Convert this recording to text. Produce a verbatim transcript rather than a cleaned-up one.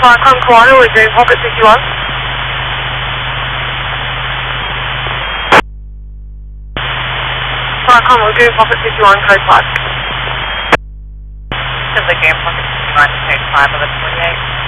Falcon Koala, we're doing Pocket fifty-one. Falcon, we're doing Pocket fifty-one, code five. Still again, Pocket fifty-one, code five, eleven twenty-eight.